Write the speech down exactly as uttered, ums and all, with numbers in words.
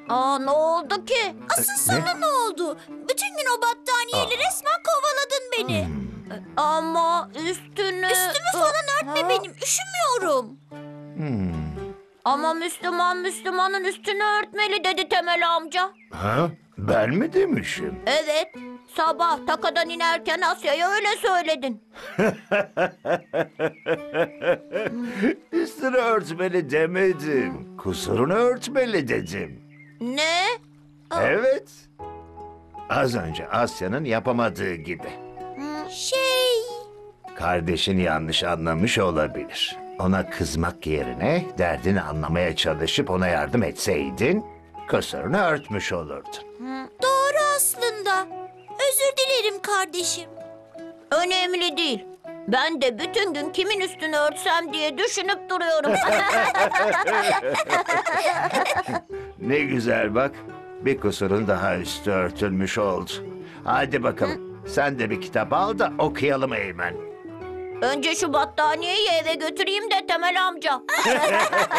Aa, ne oldu ki? Asıl sana ne oldu? Bütün gün o battaniyeyle resmen kovaladın beni. Ama üstünü... Üstümü falan örtme Ha? benim. Üşümüyorum. Ama Müslüman Müslümanın üstünü örtmeli dedi Temel amca. Ha? Ben mi demişim? Evet, sabah takadan inerken Asya'ya öyle söyledin. Üstünü örtmeli demedim. Kusurunu örtmeli dedim. Ne? Evet. Az önce Asya'nın yapamadığı gibi. Şey... Kardeşin yanlış anlamış olabilir. Ona kızmak yerine derdini anlamaya çalışıp ona yardım etseydin, kusurunu örtmüş olurdun. Doğru aslında. Özür dilerim kardeşim. Önemli değil. Ben de bütün gün kimin üstünü örtsem diye düşünüp duruyorum. Ne güzel bak. Bir kusurun daha üstü örtülmüş oldu. Hadi bakalım. Sen de bir kitap al da okuyalım Eymen. Önce şu battaniyeyi eve götüreyim de Temel amca.